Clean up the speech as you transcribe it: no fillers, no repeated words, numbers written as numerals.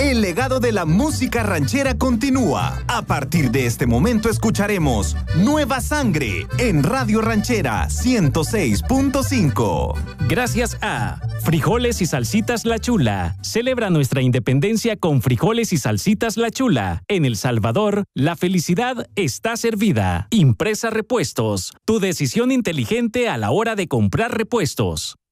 El legado de la música ranchera continúa. A partir de este momento escucharemos Nueva Sangre en Radio Ranchera 106.5. Gracias a Frijoles y Salsitas La Chula. Celebra nuestra independencia con frijoles y salsitas La Chula. En El Salvador, la felicidad está servida. Impresa Repuestos. Tu decisión inteligente a la hora de comprar repuestos.